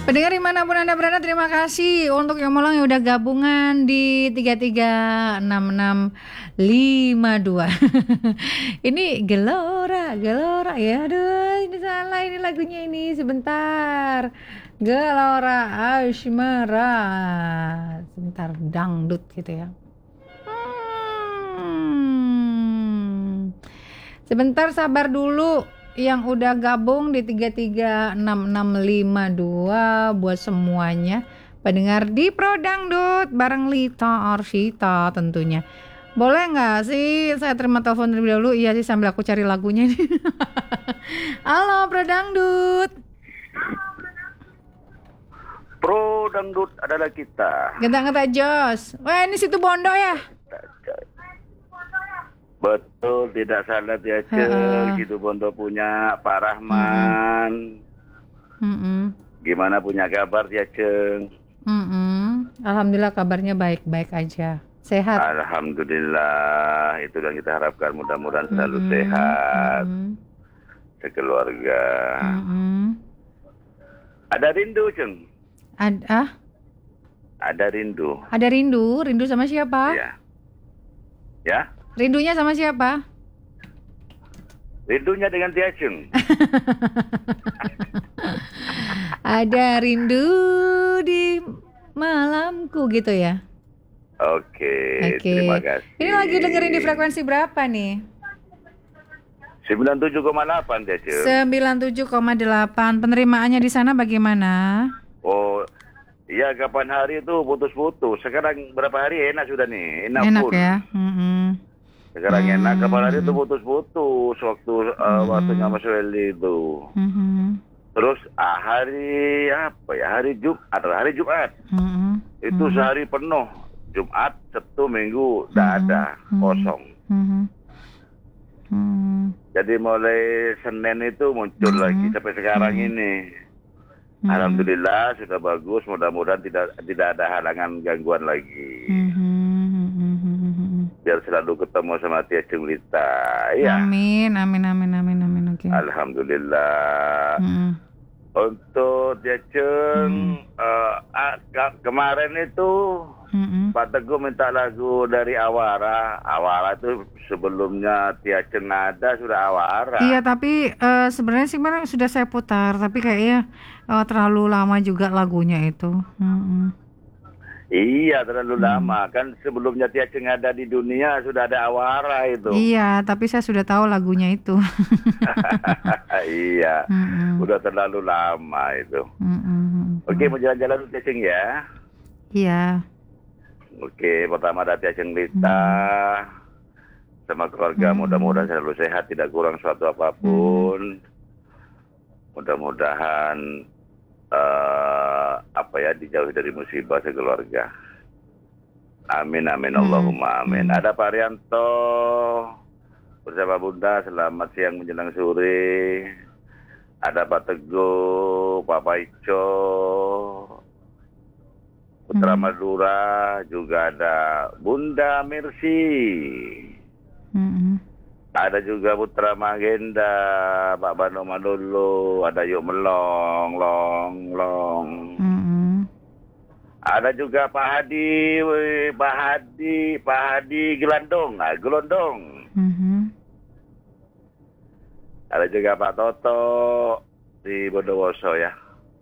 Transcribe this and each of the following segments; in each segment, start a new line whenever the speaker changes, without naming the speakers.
Pendengar dimanapun Anda berada, terima kasih untuk yang mulai udah gabungan di 336652. Ini Gelora ya. Aduh, ini salah ini lagunya ini. Sebentar. Gelora Asmara. Sebentar, dangdut gitu ya. Sebentar sabar dulu. Yang udah gabung di 336652 buat semuanya pendengar di Pro Dangdut bareng Lita Arsita tentunya. Boleh nggak sih saya terima telepon terlebih dahulu? Iya sih, sambil aku cari lagunya nih. Halo Pro Dangdut.
Pro Dangdut adalah kita.
Genta-genta Jos. Wah, ini situ Bondo ya?
Betul, tidak salah dia gitu Bondo punya Pak Rahman. Gimana punya kabar dia Ceng?
Alhamdulillah kabarnya baik-baik aja, sehat.
Alhamdulillah, itu yang kita harapkan, mudah-mudahan selalu sehat sekeluarga. Ada rindu Ceng? Ada rindu.
Ada rindu? Rindu sama siapa?
Iya. Ya?
Rindunya sama siapa?
Rindunya dengan Tia Ceng.
Ada rindu di malamku gitu ya.
Oke. Terima kasih.
Ini lagi dengerin di frekuensi berapa nih?
97,8 Tia Ceng.
97,8. Penerimaannya di sana bagaimana?
Oh, iya, kapan hari itu putus-putus. Sekarang berapa hari enak sudah nih. Enak pun.
Ya.
Sekarang enak, kapan hari itu putus-putus waktunya Mas Weli itu. Terus hari apa ya? Hari Jumat. Itu sehari penuh. Jumat, Sabtu, Minggu tidak ada, kosong. Jadi mulai Senin itu muncul lagi sampai sekarang ini. Alhamdulillah sudah bagus, mudah-mudahan tidak ada halangan gangguan lagi. Biar selalu ketemu sama Tia Ceng Lita. Ya.
Amin. Okay.
Alhamdulillah. Untuk Tia Ceng, kemarin itu Pak Teguh minta lagu dari Awara. Awara itu sebelumnya Tia Ceng ada sudah Awara.
Iya, tapi sebenarnya sih sudah saya putar, tapi kayaknya terlalu lama juga lagunya itu.
Iya, terlalu lama. Kan sebelumnya Tia Ceng ada di dunia sudah ada Awara itu.
Iya, tapi saya sudah tahu lagunya itu.
Iya, udah terlalu lama itu. Oke, mau jalan-jalan Tia Ceng ya?
Iya.
Oke, pertama ada Tia Ceng Lita sama keluarga, mudah-mudahan selalu sehat, tidak kurang suatu apapun. Mudah-mudahan dijauhi dari musibah sekeluarga. Amin Allahumma amin. Ada Pak Rianto bersama Bunda, selamat siang menjelang sore. Ada Pak Teguh, Pak Paico, Putra Madura, juga ada Bunda Mercy. Ada juga Putra Magenda, Pak Bano Manolo, ada Yuk Melong, Long. Ada juga Pak Hadi Gelondong. Ada juga Pak Toto di Bondowoso ya.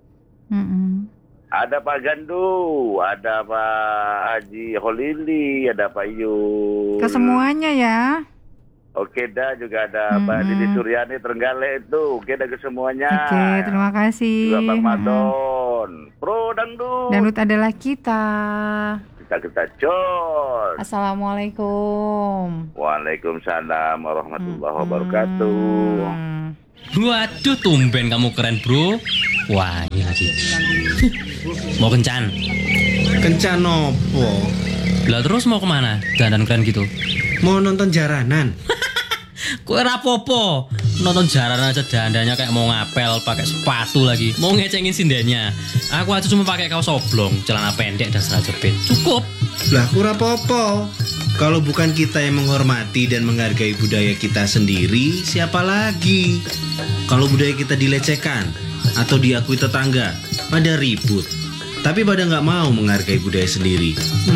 Ada Pak Gandu, ada Pak Haji Holili, ada Pak Yu.
Kesemuanya ya.
Oke dah, juga ada Mbak Didi Suryani Trenggalek itu. Oke dah kesemuanya.
Oke, terima kasih.
Juga Bang Madon. Pro Dangdut.
Dangdut adalah kita.
Kita jos.
Assalamualaikum.
Waalaikumsalam warahmatullahi wabarakatuh.
Waduh, tumben kamu keren bro. Wah, ini lagi. Mau kencan?
Kencan opo?
Lah terus mau kemana? Dandan keren gitu.
Mau nonton jaranan.
Kowe rapopo nonton jaranan aja dandannya kayak mau ngapel, pakai sepatu lagi, mau ngecengin sindennya. Aku aja cuma pakai kaos oblong, celana pendek dan celana jepit. Cukup.
Lah aku rapopo. Kalau bukan kita yang menghormati dan menghargai budaya kita sendiri, siapa lagi? Kalau budaya kita dilecehkan atau diakui tetangga, pada ribut, tapi pada nggak mau menghargai budaya sendiri.